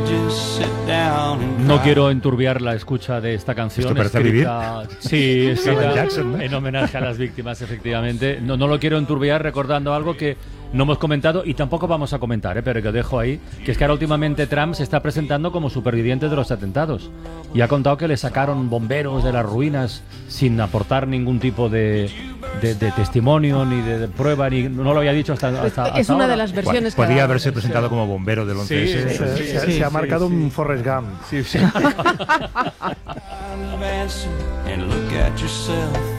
No quiero enturbiar la escucha de esta canción. ¿Esto parece Vivir? Sí, escrita Jackson, ¿no? en homenaje a las víctimas, efectivamente. No lo quiero enturbiar recordando algo que no hemos comentado y tampoco vamos a comentar, pero que dejo ahí, que es que ahora últimamente Trump se está presentando como superviviente de los atentados y ha contado que le sacaron bomberos de las ruinas sin aportar ningún tipo de testimonio ni de prueba, ni no lo había dicho hasta es una ahora. de las versiones que podría haberse presentado como bombero del 11S. Se ha marcado un Forrest Gump. Sí.